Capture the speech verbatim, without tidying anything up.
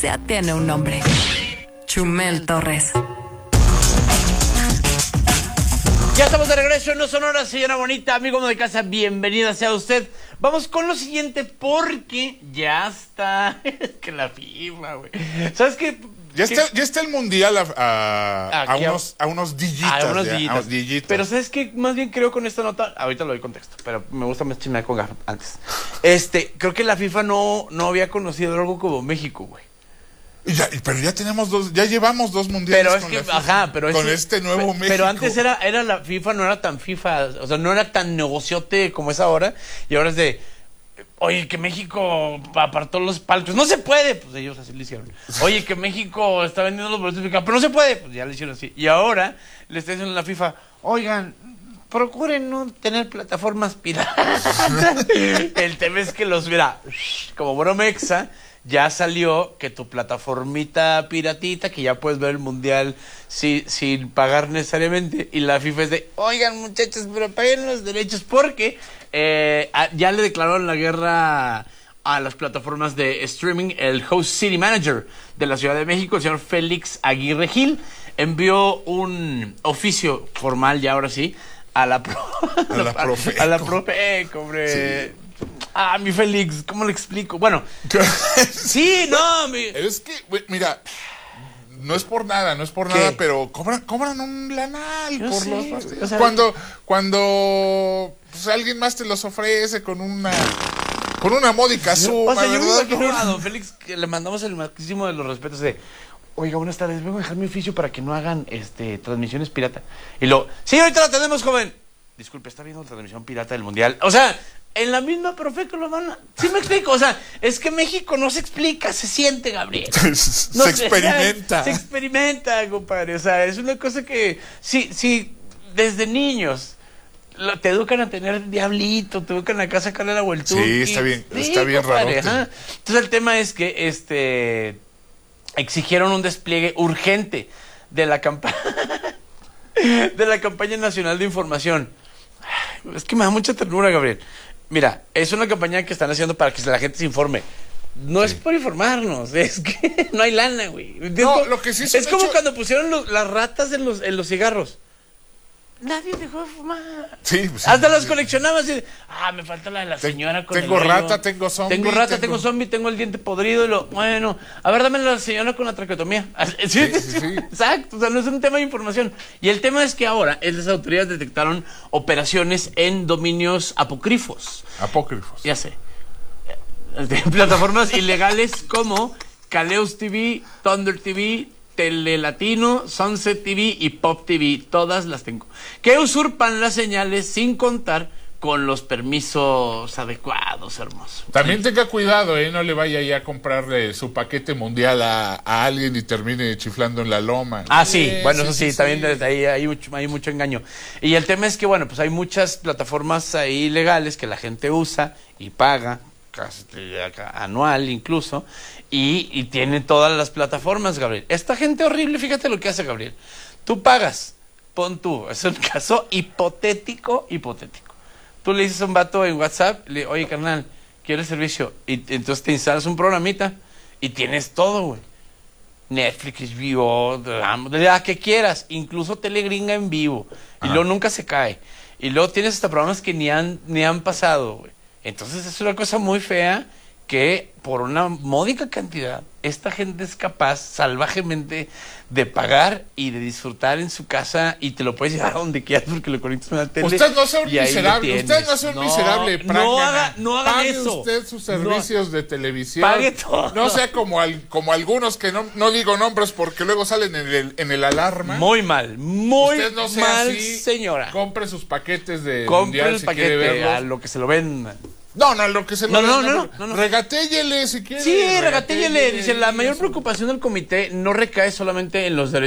ya tiene un nombre. Chumel Torres. Ya estamos de regreso en No Sonora, señora bonita, amigo de casa, bienvenida sea usted. Vamos con lo siguiente porque ya está, que la FIFA, güey. ¿Sabes qué? Ya ¿Qué? está, ya está el mundial a, a, a, Aquí, unos, a unos dillitas. A unos ya, dillitas. a unos dillitas. Pero ¿sabes qué? Más bien creo con esta nota, ahorita lo doy contexto, pero me gusta más chismear con Gaf antes. Este, creo que la FIFA no, no había conocido algo como México, güey. Ya, pero ya tenemos dos, ya llevamos dos mundiales. Pero es con que, la FIFA, ajá, pero con ese, este nuevo pero, México. Pero antes era, era la FIFA, no era tan FIFA, o sea, no era tan negociote como es ahora, y ahora es de, oye, que México apartó los palcos, no se puede, pues ellos así lo hicieron. Oye, que México está vendiendo los boletos, pero no se puede, pues ya lo hicieron así. Y ahora le está diciendo a la FIFA, oigan, procuren no tener plataformas piratas. El tema es que los, mira, como bromexa, ya salió que tu plataformita piratita, que ya puedes ver el mundial sin, sin pagar necesariamente, y la FIFA es de, oigan muchachos, pero paguen los derechos, porque eh, ya le declararon la guerra a las plataformas de streaming. El Host City Manager de la Ciudad de México, el señor Félix Aguirre Gil, envió un oficio formal, ya ahora sí, a la, pro, a la profe. A la profe, hombre. Sí. Ah, mi Félix, ¿cómo le explico? Bueno, sí, no, mi... Es que, mira, no es por nada, no es por ¿Qué? nada, pero cobran, cobran un lanal Yo por sé, los... o sea, cuando cuando pues, alguien más te los ofrece con una con una módica suma, o sea, yo ¿verdad? me imagino a don Félix que le mandamos el máximo de los respetos de, oiga, buenas tardes, vengo a dejar mi oficio para que no hagan este transmisiones pirata. Y lo, sí, ahorita la tenemos, joven. Disculpe, ¿está viendo la transmisión pirata del mundial? O sea, en la misma profe que lo van a... ¿Sí me explico? O sea, es que México no se explica, se siente, Gabriel. No, se Se, experimenta. se experimenta, compadre. O sea, es una cosa que... Sí, sí, desde niños lo, te educan a tener diablito, te educan acá a sacarle la vuelta. Sí, está bien, sí, está bien raro. Entonces el tema es que este exigieron un despliegue urgente de la campaña de la campaña nacional de información. Es que me da mucha ternura, Gabriel. Mira, es una campaña que están haciendo para que la gente se informe. No sí. es por informarnos, es que no hay lana, güey. No, como, lo que sí es, es como hecho... cuando pusieron los, las ratas en los, en los cigarros. Nadie dejó de fumar. Sí, pues, Hasta sí, las sí. coleccionabas y, ah, me falta la de la señora con tengo el rata, hoyo. tengo zombie. Tengo rata, tengo... tengo zombie, tengo el diente podrido y lo, bueno, a ver, dame la señora con la traqueotomía. Sí, sí, sí, sí. Exacto, o sea, no es un tema de información. Y el tema es que ahora las autoridades detectaron operaciones en dominios apócrifos. Apócrifos. Ya sé. De plataformas ilegales como Caleus T V, Thunder T V, Telelatino, Sunset T V y Pop T V, todas las tengo, que usurpan las señales sin contar con los permisos adecuados, hermoso. También sí. tenga cuidado, ¿eh? No le vaya ya a comprarle su paquete mundial a, a alguien y termine chiflando en la loma. Ah, sí, eh, bueno, sí, eso sí, sí también sí. desde ahí hay mucho, hay mucho engaño. Y el tema es que, bueno, pues hay muchas plataformas ahí legales que la gente usa y paga, casi anual incluso, y, y tiene todas las plataformas, Gabriel. Esta gente horrible, fíjate lo que hace, Gabriel. Tú pagas, pon tú, es un caso hipotético, hipotético. Tú le dices a un vato en WhatsApp, le, oye, carnal, quiero el servicio, y entonces te instalas un programita y tienes todo, güey. Netflix, H B O, la que quieras, incluso Telegringa en vivo, y Ajá. luego nunca se cae. Y luego tienes hasta programas que ni han, ni han pasado, güey. Entonces es una cosa muy fea que por una módica cantidad esta gente es capaz salvajemente de pagar y de disfrutar en su casa y te lo puedes llevar a donde quieras porque lo conectas a una tele. Usted no sea un y ahí miserable, lo usted no sea un no, miserable. No, prángana. haga, no hagan Pague eso. usted sus servicios no, de televisión. Pague todo. No sea como, al, como algunos que no, no digo nombres porque luego salen en el, en el alarma. Muy mal, muy usted no sea mal, así, señora. Compre sus paquetes de Compre mundial el si paquete quiere verlos. a lo que se lo vendan. No, no, lo que se no, lo no, vendan. no, no, no, no. Regatéllele si quiere. Sí, regatéllele. Dice, la mayor preocupación del comité no recae solamente en los derechos